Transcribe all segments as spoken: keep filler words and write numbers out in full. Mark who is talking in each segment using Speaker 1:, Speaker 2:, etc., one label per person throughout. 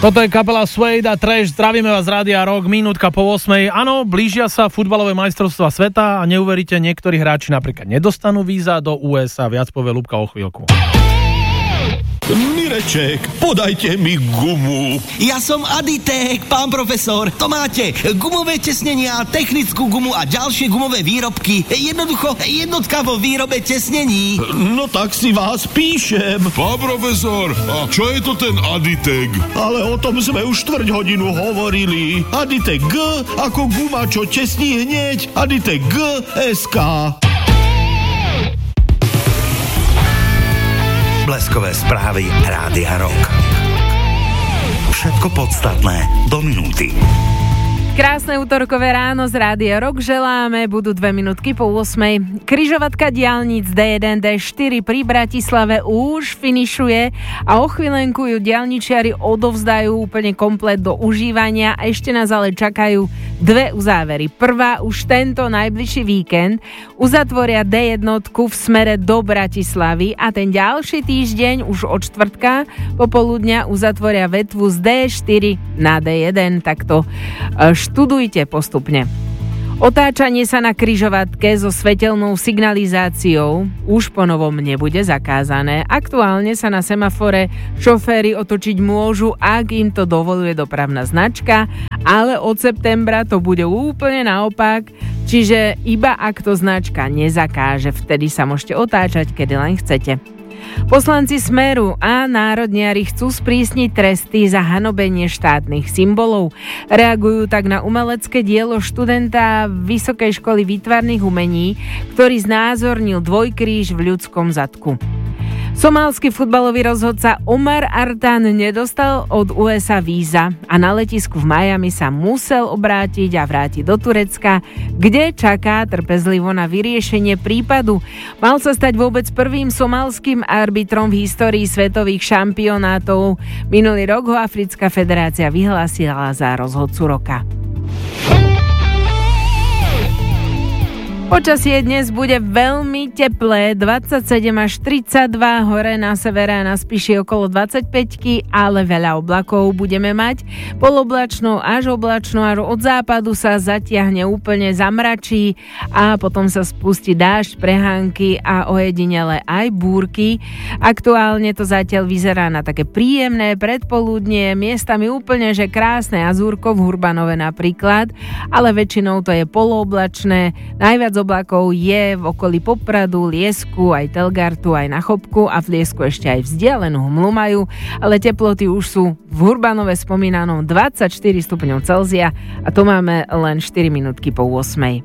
Speaker 1: Toto je kapela Suede a Trash, zdravíme vás z Rádia Rock, minútka po ôsmej. Áno, blížia sa futbalové majstrovstvá sveta a neuveríte, niektorí hráči napríklad nedostanú víza do ú es á, viac povie Ľubka o chvíľku.
Speaker 2: Mireček, podajte mi gumu.
Speaker 3: Ja som Aditek, pán profesor. To máte gumové tesnenia, technickú gumu a ďalšie gumové výrobky. Jednoducho jednotka vo výrobe tesnení.
Speaker 2: No tak si vás píšem.
Speaker 4: Pán profesor, a čo je to ten Aditek?
Speaker 2: Ale o tom sme už štvrť hodinu hovorili. Aditek G ako guma, čo tesní hneď. Aditek G es ká.
Speaker 5: Bleskové správy Rádia Rock. Všetko podstatné do minúty.
Speaker 6: Krásne útorkové ráno z Rádia Rock želáme, budú dve minútky po ôsmej. Križovatka diaľnic dé jeden, dé štyri pri Bratislave už finišuje a o chvíľenku ju diaľničiari odovzdajú úplne komplet do užívania. Ešte nás ale čakajú dve uzávery. Prvá už tento najbližší víkend uzatvoria dé jeden v smere do Bratislavy a ten ďalší týždeň už od štvrtka popoludňa uzatvoria vetvu z dé štyri na dé jeden. Takto študujte postupne. Otáčanie sa na križovatke so svetelnou signalizáciou už po novom nebude zakázané. Aktuálne sa na semafore šoféri otočiť môžu, ak im to dovoluje dopravná značka, ale od septembra to bude úplne naopak, čiže iba ak to značka nezakáže, vtedy sa môžete otáčať, kedy len chcete. Poslanci Smeru a národniari chcú sprísniť tresty za hanobenie štátnych symbolov. Reagujú tak na umelecké dielo študenta Vysokej školy výtvarných umení, ktorý znázornil dvojkríž v ľudskom zadku. Somálsky futbalový rozhodca Omar Artan nedostal od ú es á víza a na letisku v Miami sa musel obrátiť a vrátiť do Turecka, kde čaká trpezlivo na vyriešenie prípadu. Mal sa stať vôbec prvým somálskym arbitrom v histórii svetových šampionátov. Minulý rok ho Africká federácia vyhlásila za rozhodcu roka. Počasie dnes bude veľmi teplé, dvadsaťsedem až tridsaťdva, hore na severe a na Spiši okolo dvadsaťpäť, ale veľa oblakov budeme mať. Poloblačno až oblačno, až od západu sa zatiahne úplne zamračí a potom sa spustí dážď, prehánky a ojedinele aj búrky. Aktuálne to zatiaľ vyzerá na také príjemné predpoludnie, miestami úplne že krásne Azúrko v Hurbanove napríklad, ale väčšinou to je polooblačné. Najviac oblakov je v okolí Popradu, Liesku, aj Telgartu, aj na Chopku a v Liesku ešte aj vzdialenú hmlu majú, ale teploty už sú v Hurbanove spomínanom dvadsaťštyri stupňov Celzia a to máme len štyri minútky po ôsmej.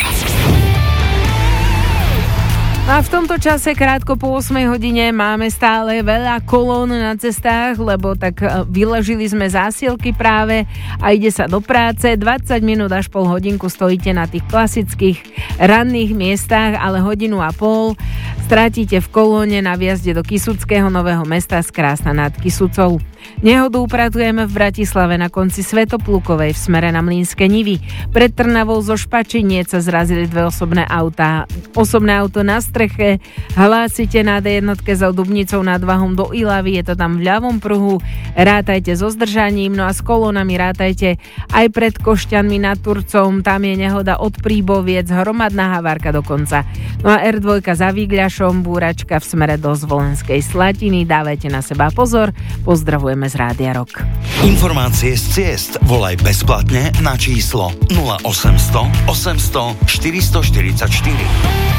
Speaker 6: A v tomto čase krátko po ôsmej hodine máme stále veľa kolón na cestách, lebo tak vyložili sme zásielky práve a ide sa do práce. dvadsať minút až pol hodinku stojíte na tých klasických ranných miestach, ale hodinu a pol strátíte v kolóne na vjazde do Kysuckého Nového Mesta z Krásna nad Kysucou. Nehodu upratujeme v Bratislave na konci Svätoplukovej v smere na Mlynské Nivy. Pred Trnavou zo Špačiniec sa zrazili dve osobné autá. Osobné auto na streche, hlásite na dé jeden za Dubnicou nad Váhom do Ilavy, je to tam v ľavom pruhu. Rátajte so zdržaním, no a s kolónami rátajte aj pred Košťanmi nad Turcom, tam je nehoda od Príboviec, hromadná havárka dokonca. No a er dva za Výgľašom, búračka v smere do Zvolenskej Slatiny, dávajte na seba pozor, pozdravujeme z Rádia Rock.
Speaker 5: Informácie z ciest volaj bezplatne na číslo nula osemsto osemsto štyristoštyridsaťštyri.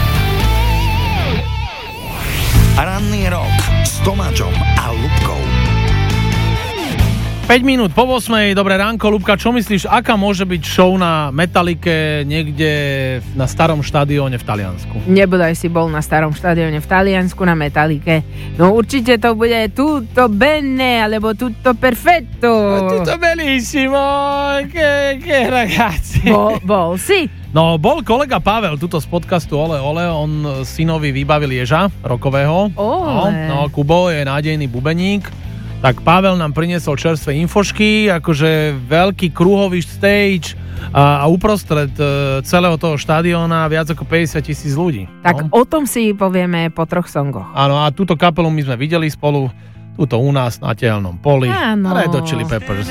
Speaker 5: Ranný rok s Tomáčom a Ľubkou.
Speaker 1: päť minút po ôsmej, dobré ránko, Ľubka, čo myslíš, aká môže byť show na Metalike niekde na starom štadióne v Taliansku?
Speaker 6: Nebodaj si bol na starom štadióne v Taliansku na Metalike. No určite to bude tutto bene, alebo tutto perfetto.
Speaker 1: Tutto bellissimo, che, che ragazzi.
Speaker 6: Bol, bol si?
Speaker 1: No, bol kolega Pavel, tuto z podcastu Ole Ole, on synovi vybavil ježa rokového.
Speaker 6: Oh,
Speaker 1: no, no, Kubo je nádejný bubeník. Tak Pavel nám priniesol čerstvé infošky, akože veľký kruhový stage a, a uprostred e, celého toho štadióna viac ako päťdesiat tisíc ľudí.
Speaker 6: Tak
Speaker 1: no.
Speaker 6: O tom si povieme po troch songoch.
Speaker 1: Áno, a túto kapelu my sme videli spolu, tuto u nás na tehelnom poli.
Speaker 6: Áno.
Speaker 1: Red Hot Chili Peppers.